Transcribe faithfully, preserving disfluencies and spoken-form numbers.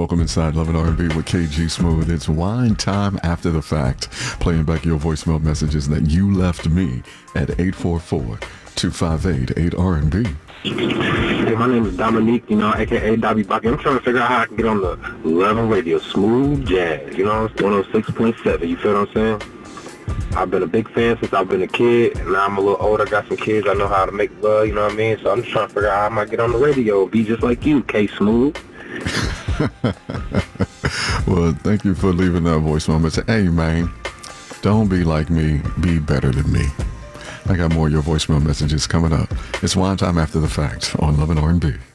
Welcome inside Love and R and B with K G Smooth. It's wine time after the fact. Playing back your voicemail messages that you left me at eight four four, two five eight, eight R and B. Hey, my name is Dominique, you know, a k a. Dobby Bucky. I'm trying to figure out how I can get on the Love and Radio, smooth jazz, you know, one oh six point seven, you feel what I'm saying? I've been a big fan since I've been a kid, and now I'm a little older, got some kids, I know how to make love, you know what I mean? So I'm just trying to figure out how I might get on the radio, be just like you, K Smooth. Well, thank you for leaving that voicemail message. Hey, man, don't be like me, be better than me. I got more of your voicemail messages coming up. It's wine time after the fact on Love and R and B.